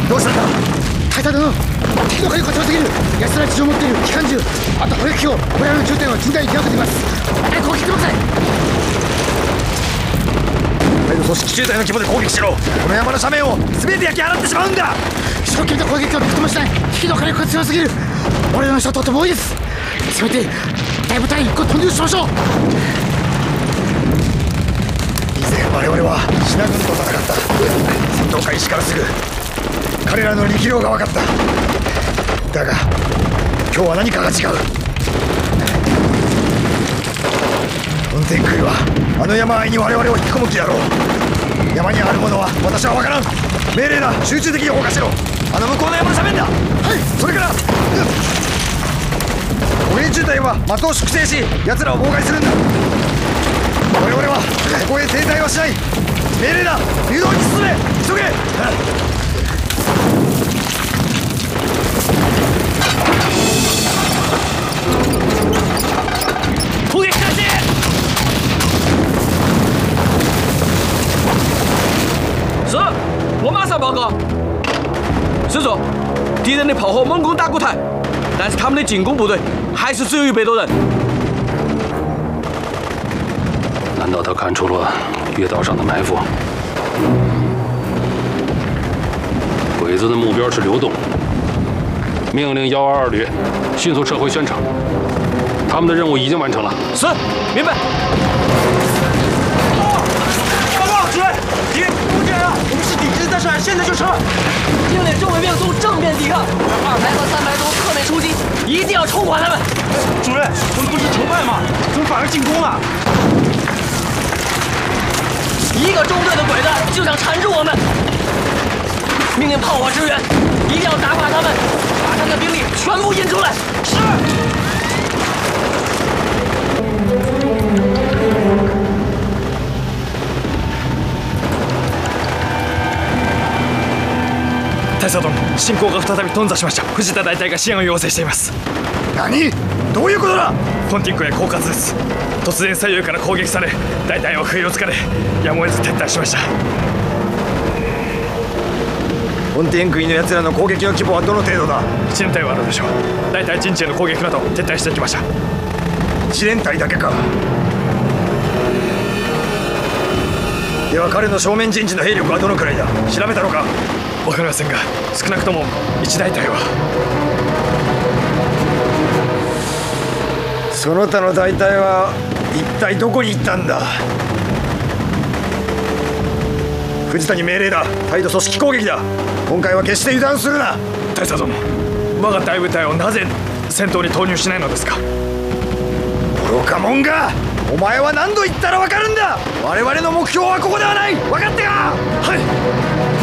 どうしたんだ。 大佐殿、敵の火力が強すぎる。奴ら地上を持っている機関銃、あと砲撃機を我々の重点を甚大に手をけています。早く攻撃してください。 組織中隊の規模で攻撃しろ。この山の斜面を全て焼き払ってしまうんだ。 一生懸命攻撃をびくともしない。敵の火力が強すぎる。我々の人はとても多いです。せめて大部隊に突入しましょう。 以前我々はシナ軍と戦った。戦闘開始からすぐ彼らの力量が分かった。だが今日は何かが違う。運転空はあの山あいに我々を引き込む気だろう。山にあるものは私は分からん。命令だ。集中的に放火しろ。あの向こうの山の斜面だ。はい。それから5人中隊は的を粛清し奴らを妨害するんだ。我々はここへ停滞はしない。命令だ。誘導に進め。急げ。 攻撃開始。是，我马上报告。师叔，敌人的炮火猛攻打鼓台，但是他们的进攻部队还是只有100多人。 难道他看出了越道上的埋伏？鬼子的目标是流动，命令122旅迅速撤回宣城。他们的任务已经完成了。 是，明白。报告主任，敌人攻进来了，我们是抵制，但是现在就撤。命令周围兵从正面抵抗，2排和3排从侧面出击，一定要冲垮他们。主任，我们不是筹败吗？怎么反而进攻了？一个中队的鬼子就想缠住我们，命令炮火支援，一定要打垮他们，把他们的兵力全部引出来。是。大佐殿、進行が再び頓挫しました。藤田大隊が支援を要請しています。 何？どういうことだ？ ポンティックへ降下です。突然左右から攻撃され、大隊は不意をつかれ、やむを得ず撤退しました。 ポンティンクイの奴らの攻撃の規模はどの程度だ ？1連隊はあるでしょう。大隊陣地への攻撃など撤退していきました。 1連隊だけか。では彼の正面陣地の兵力はどのくらいだ？調べたのか？ わかりませんが、少なくとも1大隊は。 その他の大隊は一体どこに行ったんだ？藤田に命令だ。態度組織攻撃だ。今回は決して油断するな。 大佐殿、我が大部隊をなぜ戦闘に投入しないのですか？ 愚か者が！お前は何度言ったら分かるんだ。我々の目標はここではない。分かったか？ はい。